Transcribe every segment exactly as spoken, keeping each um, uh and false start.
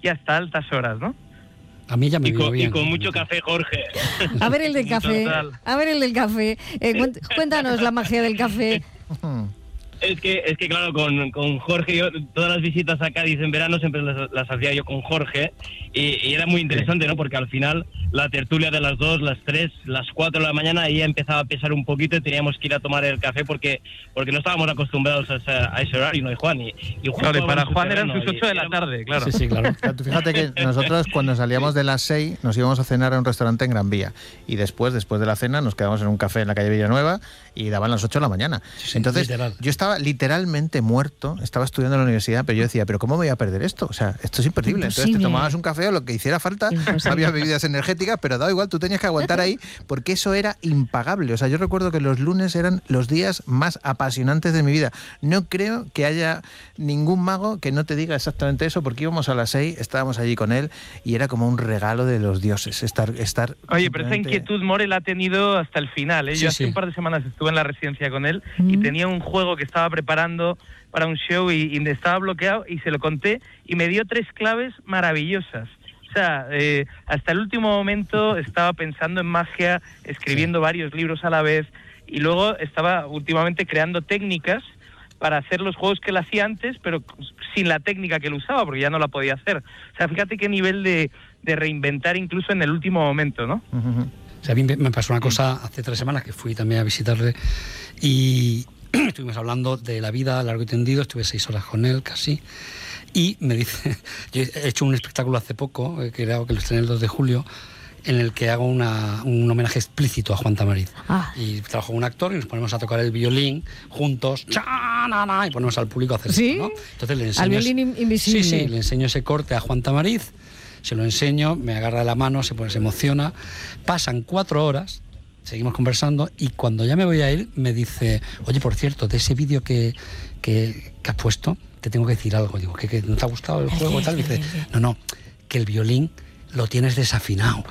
y hasta altas horas, ¿no? A mí ya me y vino con, bien. Y con mucho café, Jorge. A ver el del café, a ver el del café. Eh, cuéntanos la magia del café. Es que, es que claro, con, con Jorge, yo todas las visitas a Cádiz en verano siempre las, las hacía yo con Jorge y, y era muy interesante, ¿no? Porque al final la tertulia de las dos, las tres, las cuatro de la mañana ahí ya empezaba a pesar un poquito y teníamos que ir a tomar el café porque porque no estábamos acostumbrados a ese, a ese horario, ¿no? Y Juan, y, y Juan claro, y para Juan terreno, eran sus ocho de la tarde, claro. Sí, sí, claro. Tú fíjate que nosotros cuando salíamos de las seis nos íbamos a cenar a un restaurante en Gran Vía y después, después de la cena nos quedamos en un café en la calle Villanueva y daban las ocho de la mañana. Sí, Entonces literal. yo estaba literalmente muerto, estaba estudiando en la universidad, pero yo decía, ¿pero cómo me voy a perder esto? O sea, esto es imposible. Imposible. Entonces te tomabas un café o lo que hiciera falta, Imposible. había bebidas energéticas, pero daba igual, tú tenías que aguantar ahí porque eso era impagable. O sea, yo recuerdo que los lunes eran los días más apasionantes de mi vida. No creo que haya ningún mago que no te diga exactamente eso, porque íbamos a las seis, estábamos allí con él y era como un regalo de los dioses estar... estar Oye, pero esa simplemente... inquietud More la ha tenido hasta el final, ¿eh? Sí, Yo hace sí. un par de semanas estuve en la residencia con él Mm. y tenía un juego que estaba preparando para un show y, y estaba bloqueado y se lo conté y me dio tres claves maravillosas. O sea, eh, hasta el último momento estaba pensando en magia, escribiendo sí. varios libros a la vez y luego estaba últimamente creando técnicas para hacer los juegos que él hacía antes, pero sin la técnica que él usaba, porque ya no la podía hacer. O sea, fíjate qué nivel de, de reinventar incluso en el último momento, ¿no? Uh-huh. O sea, a mí me pasó una cosa hace tres semanas que fui también a visitarle y estuvimos hablando de la vida largo y tendido, estuve seis horas con él casi, y me dice, yo he hecho un espectáculo hace poco, que era que lo estrené el dos de julio, en el que hago una, un homenaje explícito a Juan Tamariz. Ah. Y trabajo con un actor y nos ponemos a tocar el violín juntos, y ponemos al público a hacer ¿Sí? esto, ¿no? Entonces le enseño Al violín invisible. Sí, sí, le enseño ese corte a Juan Tamariz, se lo enseño, me agarra la mano, se, pone, se emociona, pasan cuatro horas, seguimos conversando y cuando ya me voy a ir me dice, oye, por cierto, de ese vídeo que, que, que has puesto, te tengo que decir algo. Digo, ¿qué, qué, ¿no te ha gustado el juego y tal? Y dice, no, no, que el violín lo tienes desafinado.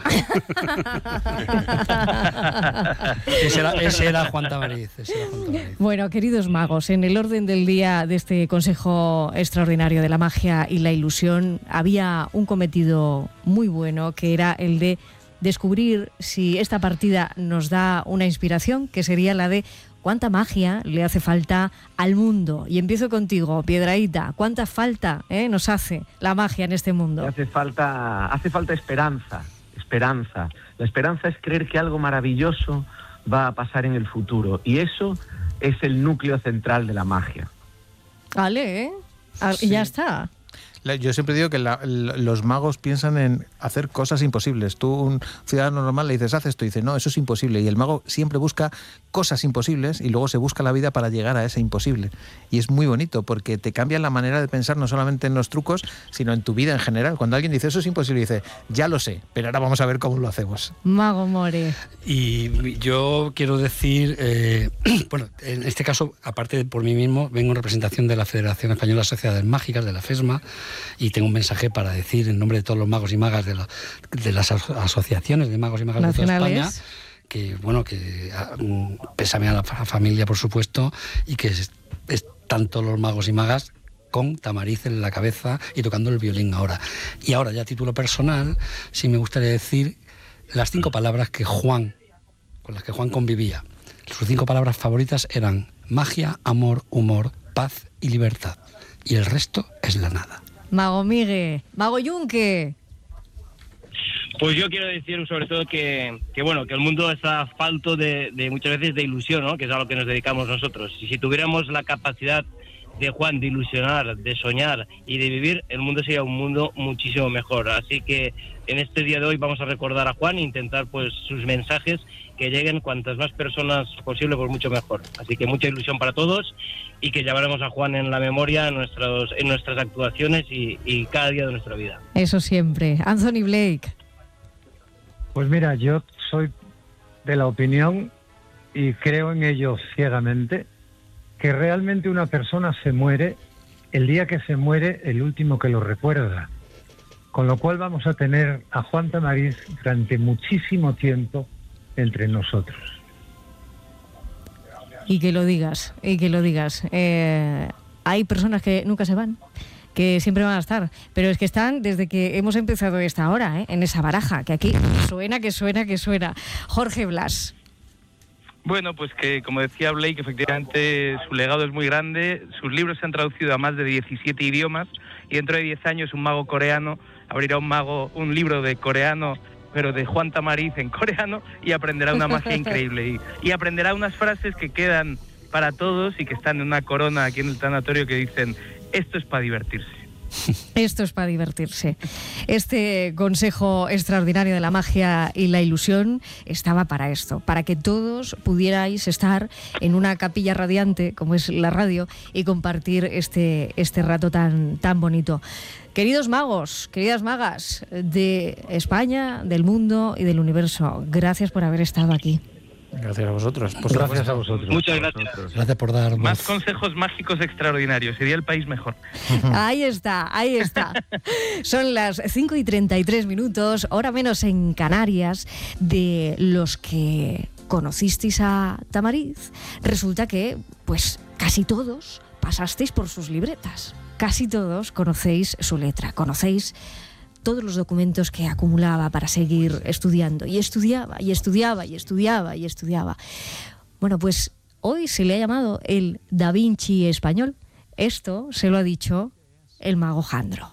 ese, era, ese era Juan Tamariz, ese era Juan Tamariz. Bueno, queridos magos, en el orden del día de este Consejo Extraordinario de la Magia y la Ilusión había un cometido muy bueno, que era el de descubrir si esta partida nos da una inspiración, que sería la de cuánta magia le hace falta al mundo. Y empiezo contigo, Piedrahita, ¿cuánta falta eh, nos hace la magia en este mundo? Hace falta, hace falta esperanza, esperanza. La esperanza es creer que algo maravilloso va a pasar en el futuro, y eso es el núcleo central de la magia. Vale, ¿eh? Sí. Ya está. Yo siempre digo que la, los magos piensan en hacer cosas imposibles. Tú, un ciudadano normal, le dices, haz esto, y dice, no, eso es imposible. Y el mago siempre busca cosas imposibles y luego se busca la vida para llegar a ese imposible. Y es muy bonito porque te cambia la manera de pensar no solamente en los trucos, sino en tu vida en general. Cuando alguien dice, eso es imposible, dice, ya lo sé, pero ahora vamos a ver cómo lo hacemos. Mago More. Y yo quiero decir, eh, bueno, en este caso, aparte de por mí mismo, vengo en representación de la Federación Española de Sociedades Mágicas, de la FESMA, y tengo un mensaje para decir en nombre de todos los magos y magas de, la, de las asociaciones de magos y magas de toda España, que bueno, que um, pésame a la familia, por supuesto, y que es, están todos los magos y magas con Tamariz en la cabeza y tocando el violín ahora. Y ahora, ya a título personal, sí me gustaría decir las cinco palabras que Juan, con las que Juan convivía. Sus cinco palabras favoritas eran magia, amor, humor, paz y libertad. Y el resto es la nada. Mago Migue, Mago Yunque. Pues yo quiero decir sobre todo que, que bueno, que el mundo está falto de, de muchas veces de ilusión, ¿no? Que es a lo que nos dedicamos nosotros. Y si tuviéramos la capacidad de Juan de ilusionar, de soñar y de vivir, el mundo sería un mundo muchísimo mejor. Así que en este día de hoy vamos a recordar a Juan e intentar pues sus mensajes que lleguen cuantas más personas posible, pues mucho mejor. Así que mucha ilusión para todos y que llevaremos a Juan en la memoria en, nuestros, en nuestras actuaciones y, y cada día de nuestra vida. Eso siempre. Anthony Blake. Pues mira, yo soy de la opinión, y creo en ello ciegamente, que realmente una persona se muere el día que se muere el último que lo recuerda. Con lo cual vamos a tener a Juan Tamariz durante muchísimo tiempo entre nosotros. Y que lo digas, y que lo digas. Eh, hay personas que nunca se van que siempre van a estar, pero es que están desde que hemos empezado esta hora, ¿eh? En esa baraja, que aquí suena, que suena, que suena. Jorge Blas. Bueno, pues que como decía Blake, efectivamente su legado es muy grande, sus libros se han traducido a más de diecisiete idiomas y dentro de diez años un mago coreano abrirá un mago un libro de coreano, pero de Juan Tamariz en coreano, y aprenderá una magia increíble y, y aprenderá unas frases que quedan para todos y que están en una corona aquí en el tanatorio que dicen: esto es para divertirse. Esto es para divertirse. Este consejo extraordinario de la magia y la ilusión estaba para esto, para que todos pudierais estar en una capilla radiante, como es la radio, y compartir este, este rato tan, tan bonito. Queridos magos, queridas magas de España, del mundo y del universo, gracias por haber estado aquí. Gracias a vosotros. Por gracias a vosotros. Muchas gracias. Gracias por dar Más voz. consejos mágicos extraordinarios, sería el país mejor. Ahí está, ahí está. Son las cinco y treinta y tres minutos, hora menos en Canarias. De los que conocisteis a Tamariz, resulta que, pues, casi todos pasasteis por sus libretas. Casi todos conocéis su letra, conocéis todos los documentos que acumulaba para seguir estudiando. Y estudiaba, y estudiaba, y estudiaba, y estudiaba. Bueno, pues hoy se le ha llamado el Da Vinci español. Esto se lo ha dicho el mago Jandro.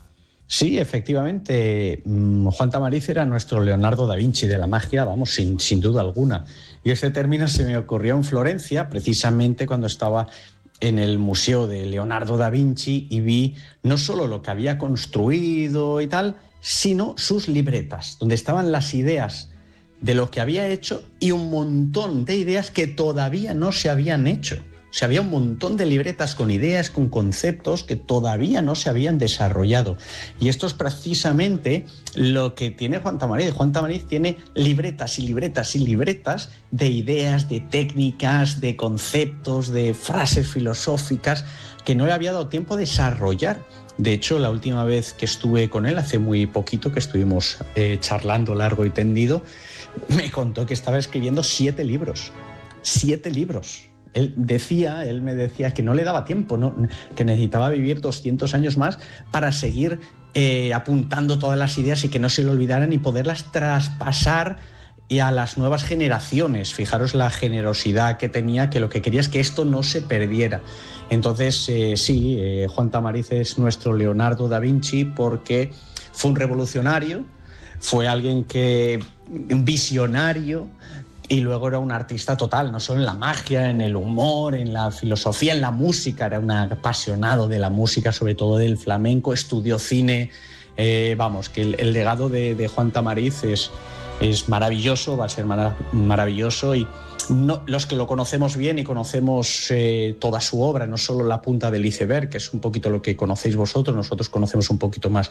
Sí, efectivamente, Juan Tamariz era nuestro Leonardo da Vinci de la magia, vamos, sin, sin duda alguna. Y ese término se me ocurrió en Florencia, precisamente cuando estaba en el Museo de Leonardo da Vinci, y vi no solo lo que había construido y tal, sino sus libretas, donde estaban las ideas de lo que había hecho y un montón de ideas que todavía no se habían hecho. O sea, había un montón de libretas con ideas, con conceptos que todavía no se habían desarrollado. Y esto es precisamente lo que tiene Juan Tamariz. Juan Tamariz tiene libretas y libretas y libretas de ideas, de técnicas, de conceptos, de frases filosóficas que no le había dado tiempo a desarrollar. De hecho, la última vez que estuve con él, hace muy poquito, que estuvimos eh, charlando largo y tendido, me contó que estaba escribiendo siete libros. Siete libros. Él decía, él me decía que no le daba tiempo, ¿no? Que necesitaba vivir doscientos años más para seguir eh, apuntando todas las ideas y que no se le olvidaran y poderlas traspasar y a las nuevas generaciones. Fijaros la generosidad que tenía, que lo que quería es que esto no se perdiera. Entonces, eh, sí, eh, Juan Tamariz es nuestro Leonardo da Vinci porque fue un revolucionario, fue alguien que, un visionario, y luego era un artista total, no solo en la magia, en el humor, en la filosofía, en la música. Era un apasionado de la música, sobre todo del flamenco, estudió cine. Eh, vamos, que el, el legado de, de Juan Tamariz es, es maravilloso, va a ser marav- maravilloso. Y no, los que lo conocemos bien y conocemos eh, toda su obra, no solo la punta del iceberg, que es un poquito lo que conocéis vosotros, nosotros conocemos un poquito más.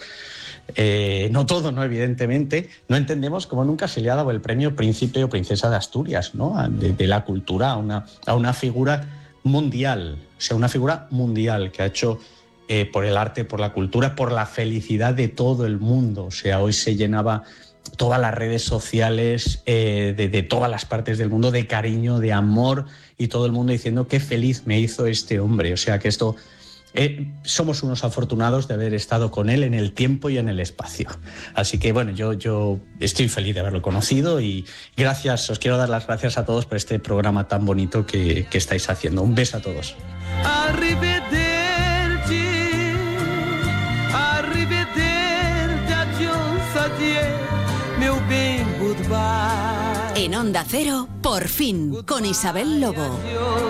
Eh, no todo, ¿no? Evidentemente, no entendemos cómo nunca se le ha dado el premio Príncipe o Princesa de Asturias, ¿no? De, de la cultura a una, a una figura mundial, o sea, una figura mundial que ha hecho eh, por el arte, por la cultura, por la felicidad de todo el mundo. O sea, hoy se llenaba todas las redes sociales eh, de, de todas las partes del mundo de cariño, de amor, y todo el mundo diciendo qué feliz me hizo este hombre. O sea, que esto... Eh, somos unos afortunados de haber estado con él en el tiempo y en el espacio. Así que bueno, yo, yo estoy feliz de haberlo conocido y gracias, os quiero dar las gracias a todos por este programa tan bonito que, que estáis haciendo. Un beso a todos. Arrivederci, arrivederci, adiós, adiós, meu bem, goodbye. En Onda Cero, por fin, con Isabel Lobo.